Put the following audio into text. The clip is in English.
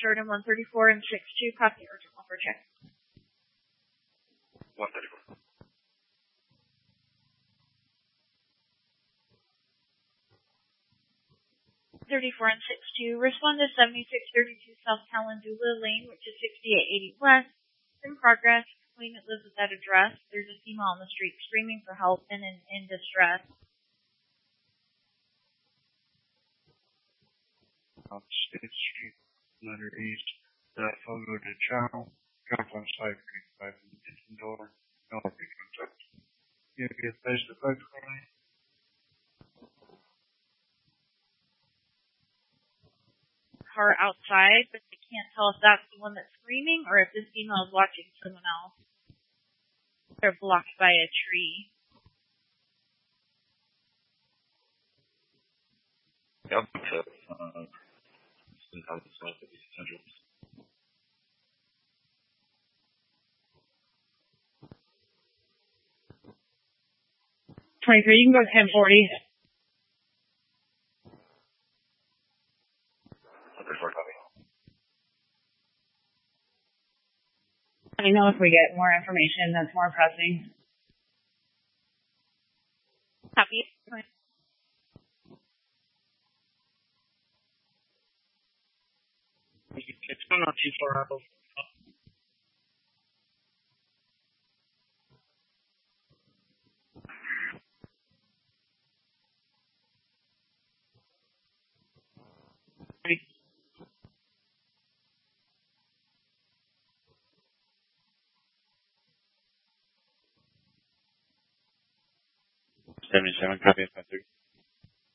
Jordan 134 and 62, copy urgent call for check. 134. 34 and 62, respond to 7632 South Calendula Lane, which is 6880 West. In progress. Claimant lives at that address. There's a female on the street screaming for help and in distress. State Street, letter east, that photo to channel, jump on site, by the kitchen door, no be contact. You get face to face for me. Car outside, but they can't tell if that's the one that's screaming or if this female is watching someone else. They're blocked by a tree. Yep, still have the site at the central. You can go 1040. Let me know if we get more information that's more pressing. Copy. It's still not too far out. Thanks. 77, copy of 530.